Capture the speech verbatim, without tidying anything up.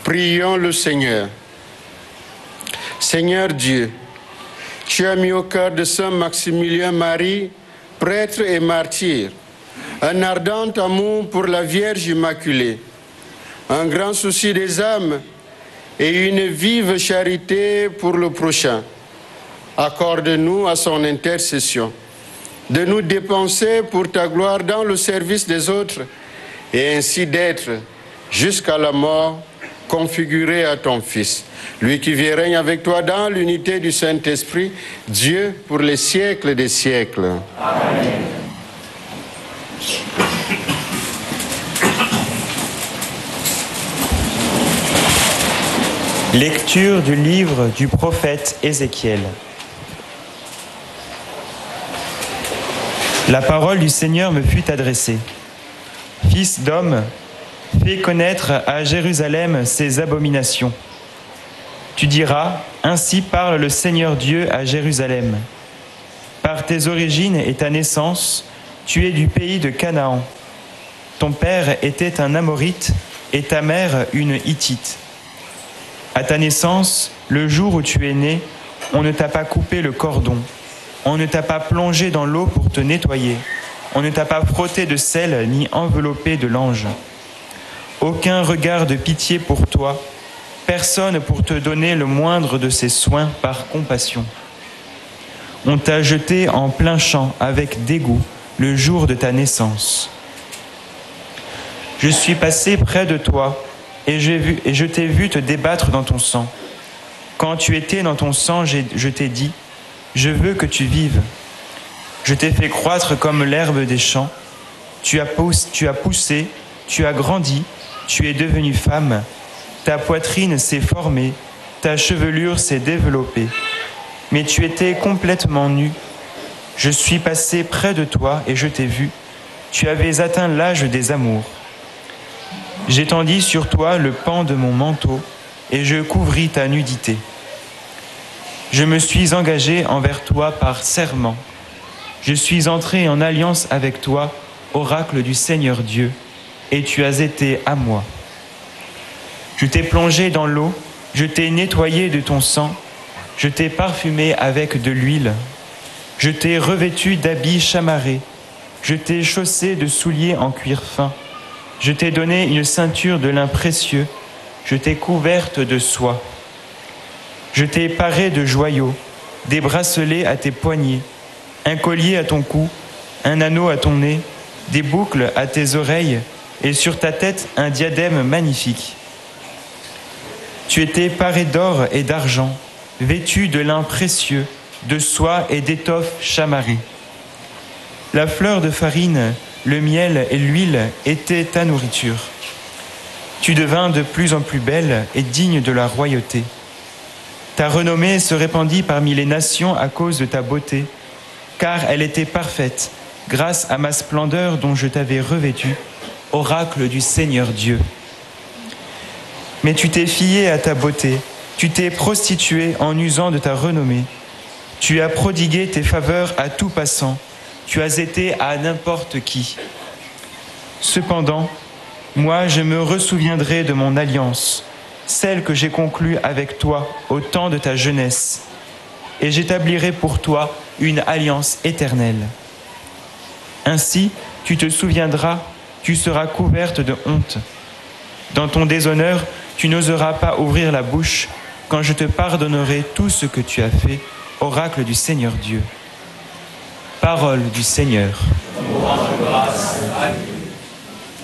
Prions le Seigneur. Seigneur Dieu, tu as mis au cœur de Saint Maximilien Marie, prêtre et martyr, un ardent amour pour la Vierge Immaculée, un grand souci des âmes et une vive charité pour le prochain. Accorde-nous à son intercession de nous dépenser pour ta gloire dans le service des autres et ainsi d'être jusqu'à la mort configuré à ton Fils, lui qui vit et règne avec toi dans l'unité du Saint-Esprit, Dieu pour les siècles des siècles. Amen. Lecture du livre du prophète Ézéchiel. La parole du Seigneur me fut adressée. Fils d'homme, fais connaître à Jérusalem ses abominations. Tu diras, ainsi parle le Seigneur Dieu à Jérusalem. Par tes origines et ta naissance, tu es du pays de Canaan. Ton père était un Amorite et ta mère une Hittite. À ta naissance, le jour où tu es né, on ne t'a pas coupé le cordon, on ne t'a pas plongé dans l'eau pour te nettoyer, on ne t'a pas frotté de sel ni enveloppé de lange. Aucun regard de pitié pour toi, personne pour te donner le moindre de ses soins par compassion. On t'a jeté en plein champ avec dégoût le jour de ta naissance. Je suis passé près de toi, Et, j'ai vu, et je t'ai vu te débattre dans ton sang. Quand tu étais dans ton sang, j'ai, je t'ai dit, je veux que tu vives. Je t'ai fait croître comme l'herbe des champs. Tu as, poussé, tu as poussé, tu as grandi, tu es devenue femme. Ta poitrine s'est formée, ta chevelure s'est développée. Mais tu étais complètement nue. Je suis passé près de toi et je t'ai vu. Tu avais atteint l'âge des amours. J'étendis sur toi le pan de mon manteau et je couvris ta nudité. Je me suis engagé envers toi par serment. Je suis entré en alliance avec toi, oracle du Seigneur Dieu, et tu as été à moi. Je t'ai plongé dans l'eau, je t'ai nettoyé de ton sang, je t'ai parfumé avec de l'huile, je t'ai revêtu d'habits chamarrés, je t'ai chaussé de souliers en cuir fin. Je t'ai donné une ceinture de lin précieux, je t'ai couverte de soie. Je t'ai paré de joyaux, des bracelets à tes poignets, un collier à ton cou, un anneau à ton nez, des boucles à tes oreilles et sur ta tête un diadème magnifique. Tu étais paré d'or et d'argent, vêtu de lin précieux, de soie et d'étoffe chamarrée. La fleur de farine, le miel et l'huile étaient ta nourriture. Tu devins de plus en plus belle et digne de la royauté. Ta renommée se répandit parmi les nations à cause de ta beauté, car elle était parfaite, grâce à ma splendeur dont je t'avais revêtu, oracle du Seigneur Dieu. Mais tu t'es fié à ta beauté, tu t'es prostituée en usant de ta renommée. Tu as prodigué tes faveurs à tout passant, tu as été à n'importe qui. Cependant, moi je me ressouviendrai de mon alliance, celle que j'ai conclue avec toi au temps de ta jeunesse, et j'établirai pour toi une alliance éternelle. Ainsi, tu te souviendras, tu seras couverte de honte. Dans ton déshonneur, tu n'oseras pas ouvrir la bouche quand je te pardonnerai tout ce que tu as fait, oracle du Seigneur Dieu. Parole du Seigneur. Grâce à Dieu.